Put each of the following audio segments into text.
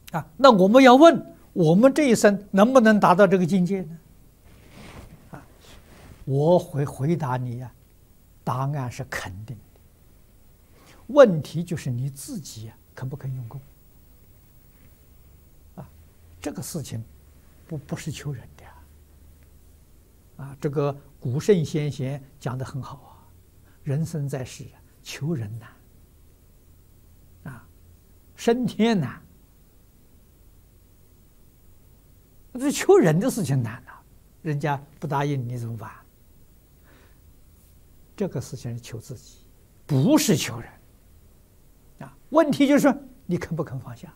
那我们要问，我们这一生能不能达到这个境界呢？我会回答你呀，答案是肯定的。问题就是你自己肯不肯用功这个事情不是求人的这个古圣先贤讲得很好人生在世求人难升天难，这求人的事情难人家不答应你怎么办？这个事情是求自己，不是求人问题就是你肯不肯放下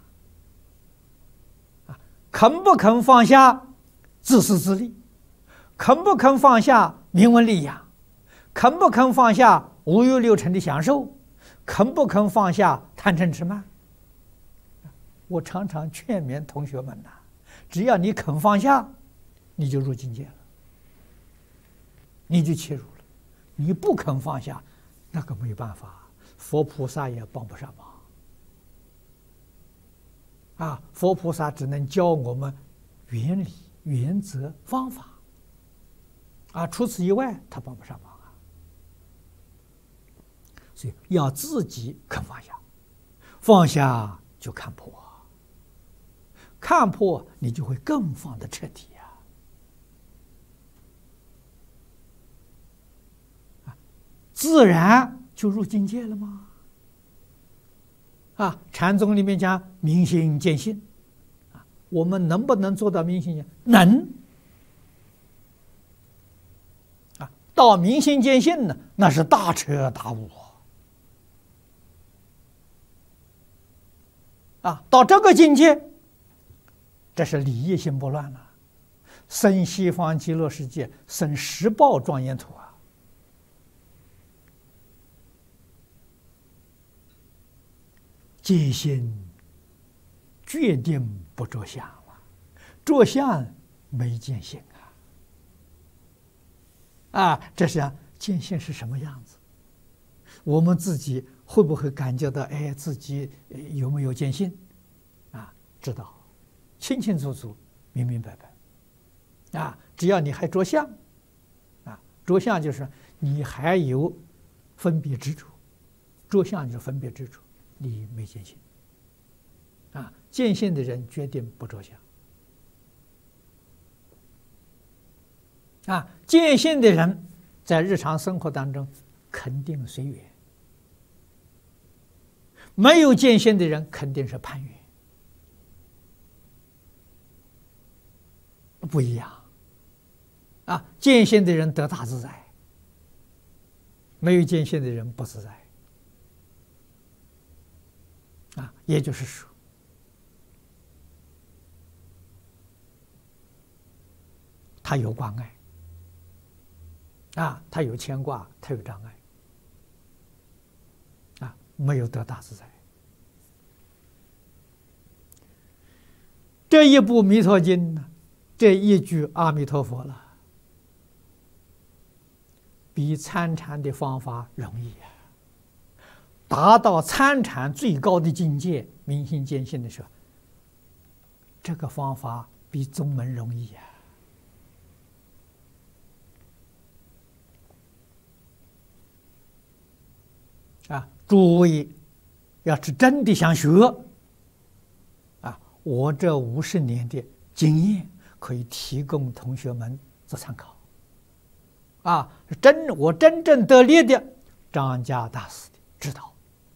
肯不肯放下自私自利，肯不肯放下名闻利养，肯不肯放下五欲六尘的享受，肯不肯放下贪嗔痴慢？我常常劝勉同学们只要你肯放下，你就入境界了，你就切入了。你不肯放下，那个没办法，佛菩萨也帮不上忙佛菩萨只能教我们原理、原则、方法除此以外他帮不上忙所以要自己肯放下，放下就看破，看破你就会更放得彻底自然就入境界了吗？禅宗里面讲明心见性我们能不能做到明心见？能到明心见性呢，那是大彻大悟到这个境界，这是理业心不乱了，生西方极乐世界，生十报庄严土戒心决定不着相着相没见性这是见性是什么样子？我们自己会不会感觉到自己有没有见性知道清清楚楚明明白白只要你还着相着相就是你还有分别执着，着相就是分别执着，你没见性见性的人决定不着相见性的人在日常生活当中肯定随缘，没有见性的人肯定是攀缘，不一样见性的人得大自在，没有见性的人不自在也就是说他有关爱他有牵挂，他有障碍没有得大自在。这一部《弥陀经》呢，这一句阿弥陀佛了，比参禅的方法容易达到参禅最高的境界明心见性的时候，这个方法比宗门容易诸位要是真的想学我这50年的经验可以提供同学们做参考我真正得力的张家大师的指导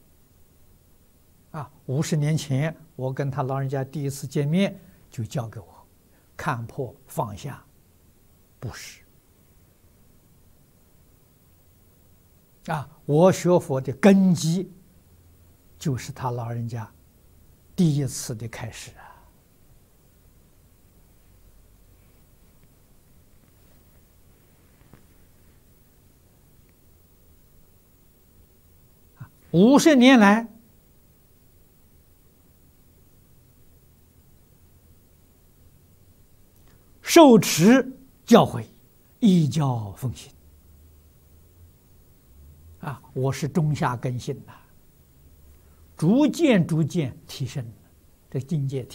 50年前我跟他老人家第一次见面就教给我看破放下布施我学佛的根基就是他老人家第一次的开始50年来受持教诲，依教奉行我是中下根性逐渐提升这境界